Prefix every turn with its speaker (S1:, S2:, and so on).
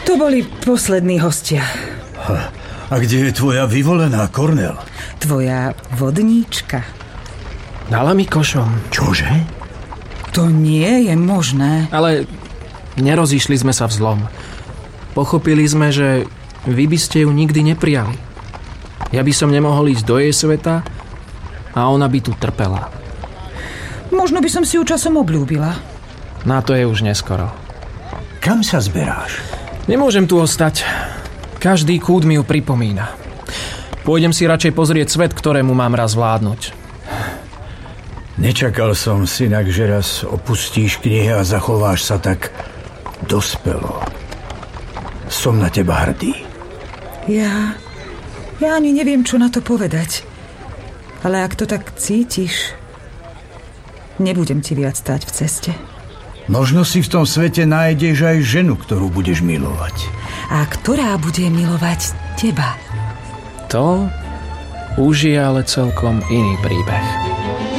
S1: To boli poslední hostia.
S2: A kde je tvoja vyvolená, Kornél?
S1: Tvoja vodníčka.
S3: Dala mi košom.
S2: Čože?
S1: To nie je možné.
S3: Ale nerozišli sme sa v zlom. Pochopili sme, že vy by ste ju nikdy neprijali. Ja by som nemohol ísť do jej sveta a ona by tu trpela.
S1: Možno by som si ju časom obľúbila.
S3: Na to je už neskoro.
S2: Kam sa zberáš?
S3: Nemôžem tu ostať. Každý kút mi ju pripomína. Pôjdem si radšej pozrieť svet, ktorému mám raz vládnuť.
S2: Nečakal som, synak, že raz opustíš knihy a zachováš sa tak dospelo. Som na teba hrdý.
S1: Ja ani neviem, čo na to povedať. Ale ak to tak cítiš, nebudem ti viac stáť v ceste.
S2: Možno si v tom svete nájdeš aj ženu, ktorú budeš milovať.
S1: A ktorá bude milovať teba?
S3: To už je ale celkom iný príbeh.